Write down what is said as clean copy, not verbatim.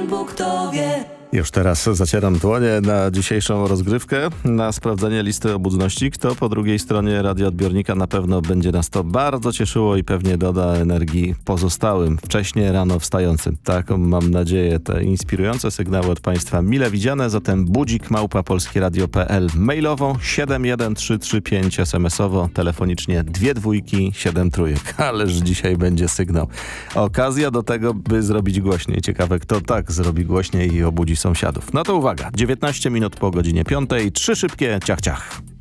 Pan Bóg to wie. Już teraz zacieram dłonie na dzisiejszą rozgrywkę, na sprawdzenie listy obudności. Kto po drugiej stronie radioodbiornika, na pewno będzie nas to bardzo cieszyło i pewnie doda energii pozostałym, wcześnie rano wstającym. Taką mam nadzieję. Te inspirujące sygnały od Państwa mile widziane, zatem budzik@polskieradio.pl, mailową 71335, SMS-owo, telefonicznie 2 dwójki, 7 trójek. Ależ dzisiaj będzie sygnał. Okazja do tego, by zrobić głośniej. Ciekawe, kto tak zrobi głośniej i obudzi sąsiadów. No to uwaga, 19 minut po godzinie 5, 3 szybkie ciach ciach.